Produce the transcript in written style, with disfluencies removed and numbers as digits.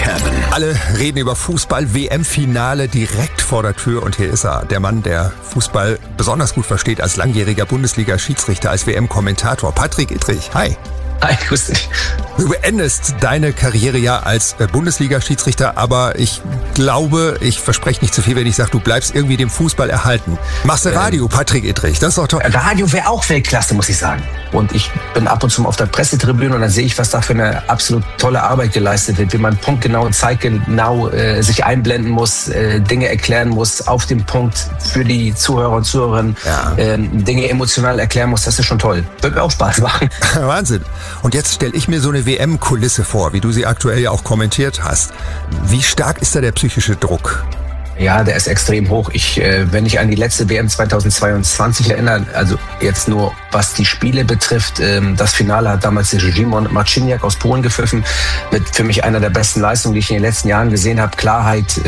Kevin. Alle reden über Fußball, WM-Finale direkt vor der Tür und hier ist er, der Mann, der Fußball besonders gut versteht als langjähriger Bundesliga-Schiedsrichter, als WM-Kommentator, Patrick Ittrich. Hi. Hi, grüß dich. Du beendest deine Karriere ja als Bundesliga-Schiedsrichter, aber ich glaube, ich verspreche nicht zu viel, wenn ich sage, du bleibst irgendwie dem Fußball erhalten. Machst du Radio, Patrick Ittrich, das ist doch toll. Radio wäre auch Weltklasse, muss ich sagen. Und ich bin ab und zu mal auf der Pressetribüne und dann sehe ich, was da für eine absolut tolle Arbeit geleistet wird, wie man punktgenau, zeitgenau sich einblenden muss, Dinge erklären muss, auf dem Punkt für die Zuhörer und Zuhörerinnen, Dinge emotional erklären muss. Das ist schon toll. Wird mir auch Spaß machen. Wahnsinn. Und jetzt stelle ich mir so eine WM-Kulisse vor, wie du sie aktuell ja auch kommentiert hast. Wie stark ist da der psychische Druck? Ja, der ist extrem hoch. Wenn ich an die letzte WM 2022 erinnere, also jetzt nur was die Spiele betrifft, das Finale hat damals der Szymon Marciniak aus Polen gepfiffen, mit für mich einer der besten Leistungen, die ich in den letzten Jahren gesehen habe. Klarheit,